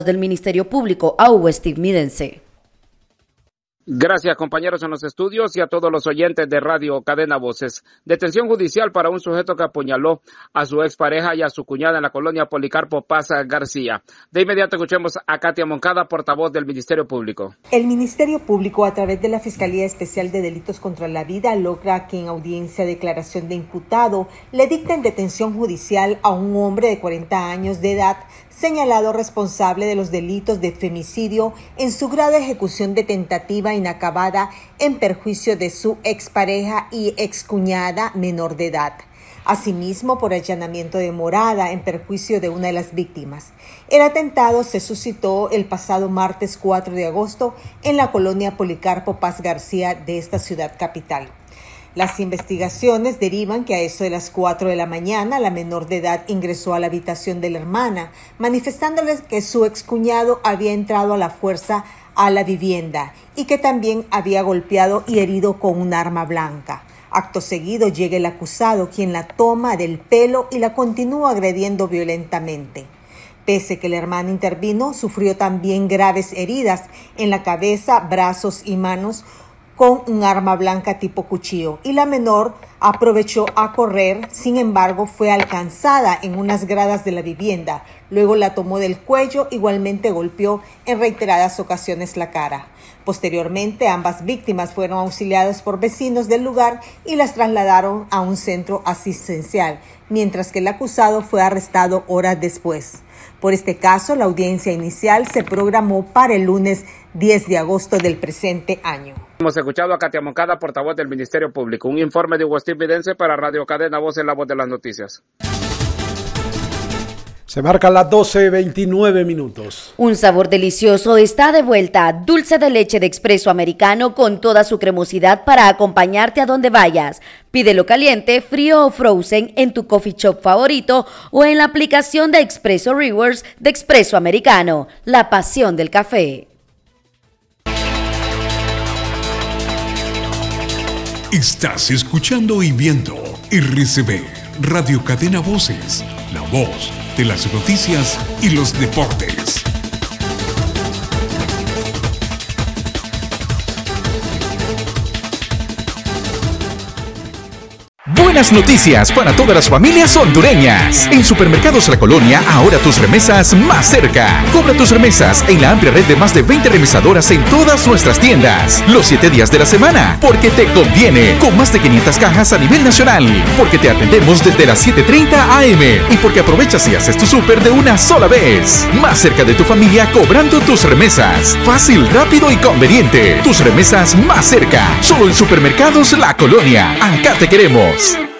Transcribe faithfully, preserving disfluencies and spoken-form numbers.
del Ministerio Público, a Hugo Steve Mídense. Gracias, compañeros en los estudios y a todos los oyentes de Radio Cadena Voces. Detención judicial para un sujeto que apuñaló a su expareja y a su cuñada en la colonia Policarpo Paz García. De inmediato escuchemos a Katia Moncada, portavoz del Ministerio Público. El Ministerio Público, a través de la Fiscalía Especial de Delitos contra la Vida, logra que en audiencia de declaración de imputado le dicten detención judicial a un hombre de cuarenta años de edad señalado responsable de los delitos de femicidio en su grado de ejecución de tentativa inacabada en perjuicio de su expareja y excuñada menor de edad. Asimismo, por allanamiento de morada en perjuicio de una de las víctimas. El atentado se suscitó el pasado martes cuatro de agosto en la colonia Policarpo Paz García de esta ciudad capital. Las investigaciones derivan que a eso de las cuatro de la mañana la menor de edad ingresó a la habitación de la hermana, manifestándoles que su excuñado había entrado a la fuerza a la vivienda y que también había golpeado y herido con un arma blanca. Acto seguido llega el acusado, quien la toma del pelo y la continúa agrediendo violentamente. Pese que la hermana intervino, sufrió también graves heridas en la cabeza, brazos y manos con un arma blanca tipo cuchillo, y la menor aprovechó a correr. Sin embargo, fue alcanzada en unas gradas de la vivienda. Luego la tomó del cuello, igualmente golpeó en reiteradas ocasiones la cara. Posteriormente, ambas víctimas fueron auxiliadas por vecinos del lugar y las trasladaron a un centro asistencial, mientras que el acusado fue arrestado horas después. Por este caso, la audiencia inicial se programó para el lunes diez de agosto del presente año. Hemos escuchado a Katia Moncada, portavoz del Ministerio Público. Un informe de Hugo Steve Mídense para Radio Cadena Voces, la voz de las noticias. Se marcan las doce veintinueve minutos. Un sabor delicioso está de vuelta. Dulce de leche de Expreso Americano con toda su cremosidad para acompañarte a donde vayas. Pídelo caliente, frío o frozen en tu coffee shop favorito o en la aplicación de Expreso Rewards de Expreso Americano. La pasión del café. Estás escuchando y viendo R C B, Radio Cadena Voces, la voz de las noticias y los deportes. Buenas noticias para todas las familias hondureñas. En Supermercados La Colonia, ahora tus remesas más cerca. Cobra tus remesas en la amplia red de más de veinte remesadoras en todas nuestras tiendas. Los siete días de la semana, porque te conviene. Con más de quinientas cajas a nivel nacional. Porque te atendemos desde las siete treinta a eme. Y porque aprovechas y haces tu súper de una sola vez. Más cerca de tu familia cobrando tus remesas. Fácil, rápido y conveniente. Tus remesas más cerca. Solo en Supermercados La Colonia. Acá te queremos.